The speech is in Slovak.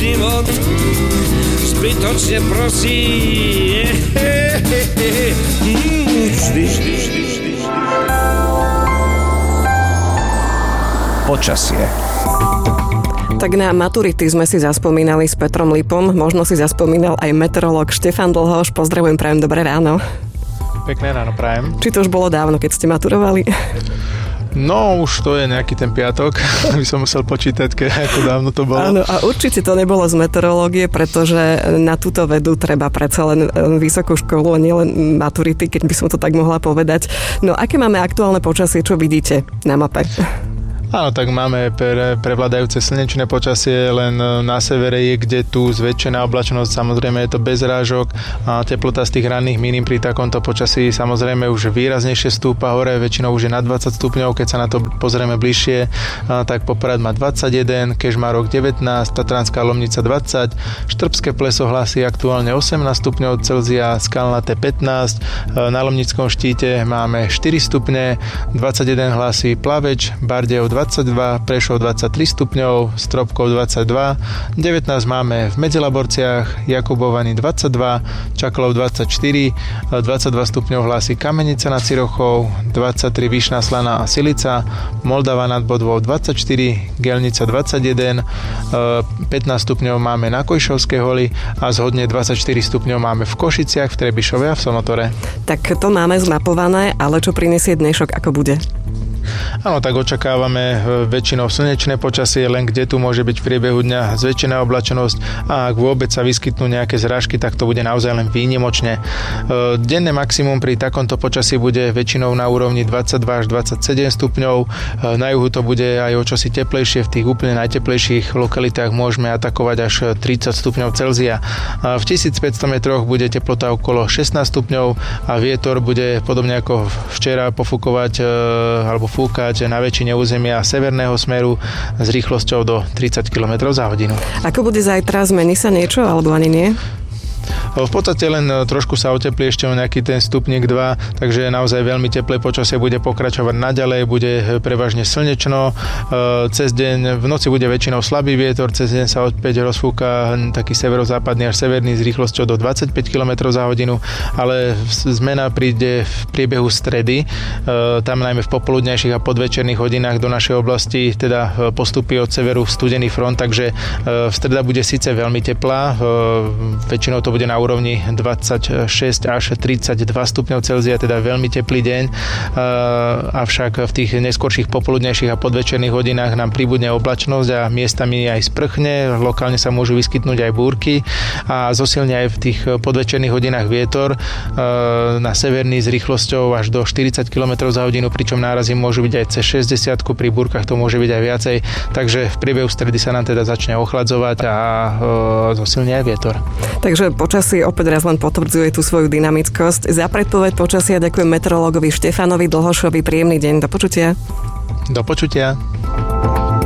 život zbytočne prosí. Vždy. Počasie. Tak na maturity sme si zaspomínali s Petrom Lipom, možno si zaspomínal aj meteorológ Štefan Dlhoš. Pozdravujem, prajem dobré ráno. Pekné ráno prajem. Či to už bolo dávno, keď ste maturovali? No, už to je nejaký ten piatok, by som musel počítať, ako dávno to bolo. Áno, a určite to nebolo z meteorológie, pretože na túto vedu treba predsa len vysokú školu a nielen maturity, keď by som to tak mohla povedať. No, aké máme aktuálne počasie, čo vidíte na mape? Áno, tak máme prevládajúce slnečné počasie, len na severe je kde tu zväčšená oblačnosť, samozrejme je to bez rážok a teplota z tých ranných mínim pri takomto počasí samozrejme už výraznejšie stúpa hore, väčšinou už je na 20 stupňov, keď sa na to pozrieme bližšie, tak Poprad má 21, Kežmarok 19, Tatranská Lomnica 20, Štrbské Pleso hlásí aktuálne 18 stupňov Celzia, Skalnaté 15, na Lomnickom štíte máme 4 stupne, 21 hlási Plaveč, Bardejov 22, Prešov 23 stupňov, Stropkov 22, 19 máme v Medzilaborciach, Jakubovany 22, Čaklov 24, 22 stupňov hlási Kamenica nad Cirochou, 23 Vyšná Slaná a Silica, Moldava nad Bodvou 24, Gelnica 21, 15 stupňov máme na Kojšovskej holi a zhodne 24 stupňov máme v Košiciach, v Trebišove a v Sonotore. Tak to máme zmapované, ale čo prinesie dnešok, ako bude? Áno, tak očakávame väčšinou slnečné počasie, len kde tu môže byť v priebehu dňa zväčšená oblačnosť a ak vôbec sa vyskytnú nejaké zrážky, tak to bude naozaj len výnimočne. Denné maximum pri takomto počasí bude väčšinou na úrovni 22 až 27 stupňov. Na juhu to bude aj o čosi teplejšie, v tých úplne najteplejších lokalitách môžeme atakovať až 30 stupňov Celzia. V 1500 metroch bude teplota okolo 16 stupňov a vietor bude podobne ako včera pofúkovať alebo fúkať na väčšine územia severného smeru s rýchlosťou do 30 km za hodinu. Ako bude zajtra? Zmení sa niečo alebo ani nie? V podstate len trošku sa oteplí ešte o nejaký ten stupník 2, takže naozaj veľmi teplé počasie bude pokračovať naďalej, bude prevažne slnečno. Cez deň, v noci bude väčšinou slabý vietor, cez deň sa opäť rozfúka taký severozápadný až severný s rýchlosťou do 25 km za hodinu, ale zmena príde v priebehu stredy, tam najmä v popoludnejších a podvečerných hodinách do našej oblasti teda postupí od severu studený front, takže v streda bude síce veľmi teplá, väčšinou to bude na úrovni 26 až 32 stupňov Celzia, teda veľmi teplý deň, avšak v tých neskorších popoludnejších a podvečerných hodinách nám pribudne oblačnosť a miestami aj sprchne, lokálne sa môžu vyskytnúť aj búrky a zosilne aj v tých podvečerných hodinách vietor na severný s rýchlosťou až do 40 km za hodinu, pričom nárazy môžu byť aj cez 60, pri búrkach to môže byť aj viacej, takže v priebehu stredy sa nám teda začne ochladzovať a zosilne aj vietor. Takže počasie opäť raz len potvrdzuje tú svoju dynamickosť. Za predpoveď počasia ďakujem meteorológovi Štefanovi Dlhošovi. Príjemný deň. Do počutia. Do počutia.